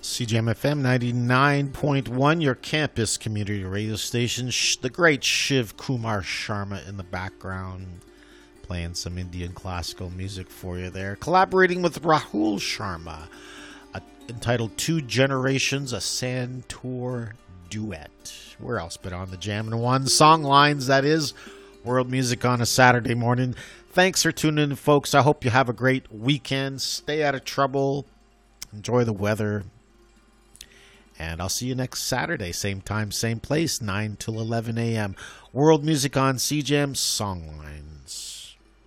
CGM FM 99.1, your campus community radio station. The great Shiv Kumar Sharma in the background, playing some Indian classical music for you there. Collaborating with Rahul Sharma, entitled Two Generations, a Santoor duet. Where else but on the Jammin' One Song Lines, that is. World music on a Saturday morning. Thanks for tuning in, folks. I hope you have a great weekend. Stay out of trouble. Enjoy the weather. And I'll see you next Saturday, same time, same place, 9 till 11 a.m. World music on CJAM Songlines.